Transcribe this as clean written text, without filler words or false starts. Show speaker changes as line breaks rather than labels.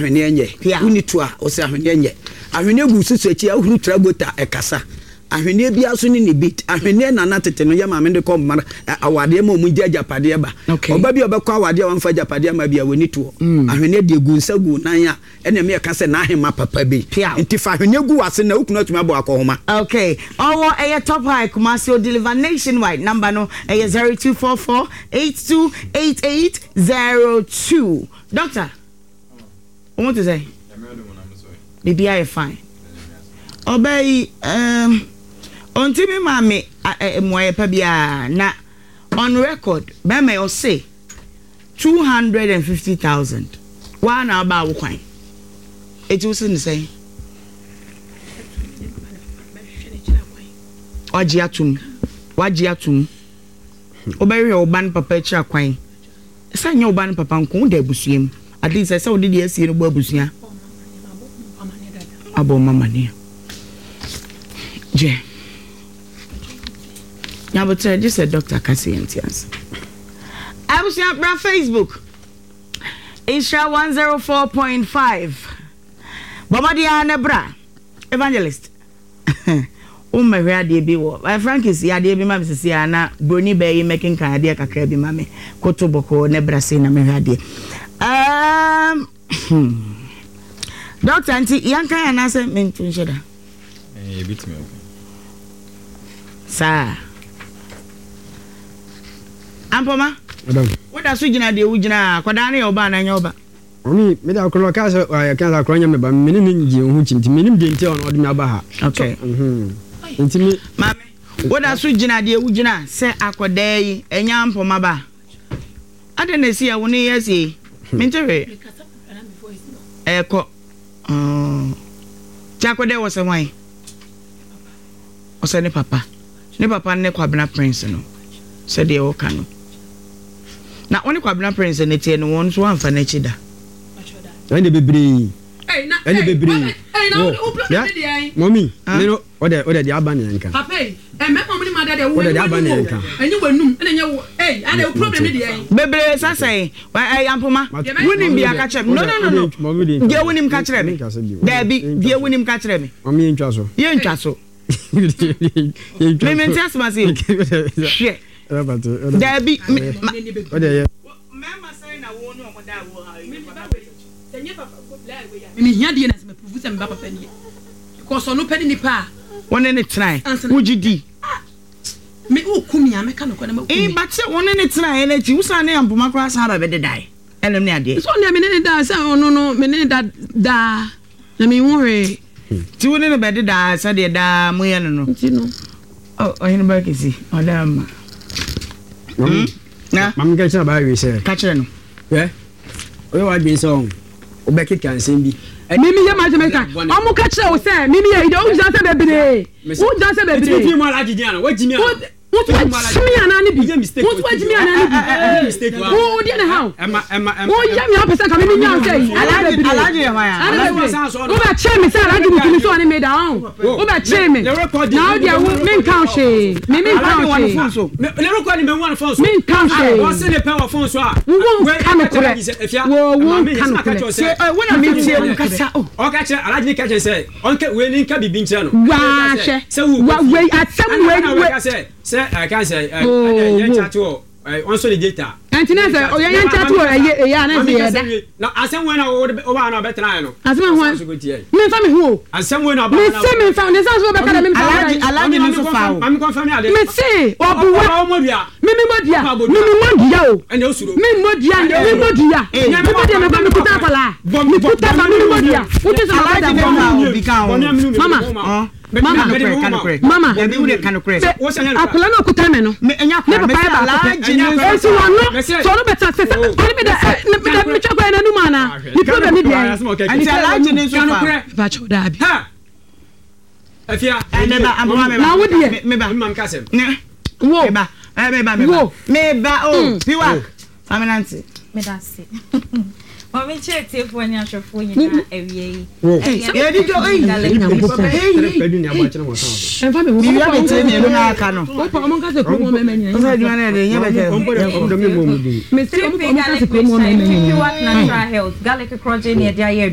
ahwene enye woni to a o se ahwene enye ahwene gu susu echi a huru tragota ekasa ahwene bia so ni bit ahwene na na tete no yama me de kom mara awade ma mu dia japade ba oba bi obekọ awade a wamfa japade ma bia woni to ahwene de gu nsa gu nan a ene me ka se na ahema papa bi nti fa ahwene gu wase na ukunu atuma bo akohoma.
Okay, owo eye top high Kumasi deliver nationwide number no eye 0244828802. Doctor, what to say? Baby, I fine. Obey until me mami moye pabia na on record be me o say 250,000 one about kwan it was in say wajiatum obey oban papa cha kwan sanya oban papa nko da busuem at least say we dey see no abusua abo mama ne je yeah, but just a Dr. Cassiantians. I was on Facebook. Isha 104.5. Bamadia Nebra. Evangelist. My ready be what? My Frank is ya dear mammy Siana, Bruni Bay making Canada Kakrabi mammy, Kotoboko, Nebra Sina Meradi. Dr. Auntie Yanka and I said, Minton Shedder.
A bit me.
Sir. Ampoma? Madam. What are you de ujina kwadane oba na nyoba?
Omi me da akro ka so kan akro me ba me ni ngi hu chimti me nim de nti on odi me aba ha.
Okay.
Nti me
mame what are you jina de ujina se akoda yi enya ampoma ba. Ade na si ya woni yesi. Mintere. Eko. Chakoda was a wine. Osane papa. Ne papa ne Kwabena Prince no. Said the okano. Na only Kwabena Prince and it no one so amfa na chida.
Any bebre. Any bebre. Mommy, no order the abani nka.
Papa, e me mommy mother dey
order the abani nka.
Enyi wanum, ene nye eh, ade problem dey eh.
Bebre sasai, why ampoma. Wonim bia ka kire. No. Dia wonim ka kire me. Da bi, dia wonim ka kire me.
Mommy ntwa so.
Ye ntwa so. Me mentias masi. Hwe. Dabi
ode
mama say na wo no omoda wo ha
senye papa go lie we ya me hia de na se me prove se me papa ni because ono pedi ni pa
won ne try wugidi
me ukumi a me ka no kwa na ukumi
but se won ne try na ti usa ne ampoma kra sa ba be de dai enem ne ade
so ne me ne da sa ono no me ne da na me worry
ti won ne be de da sa de da mo ye no
ti no
oh hin ba kesi odam
na mam ga cha ba wi se
ka kire no
we wa gbin so obeki kan sem bi
mimi ye ma jamaica omu ka kire o se mimi ye ide o ja se bebre
ti mo la jiji ana wa jimi ana
what jimi ana ni bi what jimi ana ni bi mistake wa o di na how
emma
o ya mi apesa ka mimi nya say
alaji ya wa
o ba che mi say alaji mi kini so ani me down o ba che mi now dia men count she mimi count she
le record ni me one phone so
men count she
o se le power phone so a
wo kan kure wo kan kure
se wona mi tie wo kasa
o ka che alaji ka che say on ke we ni ka bibi nche no
wa she wa we atem we
say I can say I chat to also the data
antina say o yan chat to e ya na say da
na asem we na o ba na betra no
asem ho me fa me ho
asem we na ba
me say me fa ne say so be ka me
alaji ni so fa o
am confirm ya de
me say obuwa
o modia
mimi modia o
ene osuro
me modia me modia me fa me kuta kwala me kuta fa me modia o ti so
alaji ni ma o bi ka o
mama
ya bi ure kan kure
akula na okuta me no
me enya kwa me alaji ni
esi wano so no better say oni me chakwa na numa na ni problem ni dia
anti alaji ni so fa
ba choda abi
ha afia
me ba amama me
na wo die
me ba
mam kasem
wo me ba oh piwa aminanti
me da se Mami chete for nya shofo nyina ewie yi.
E di jo yi.
Pedu ni abo chena mo san.
En fa me wo.
Mi ya bete ni no aka no.
Opa mo nka se ko mo me me.
O fa di wana de nya bete.
O do me mo mu di.
Me se mo nka se ko mo me me.
What natural health. Garlic crochet ni dia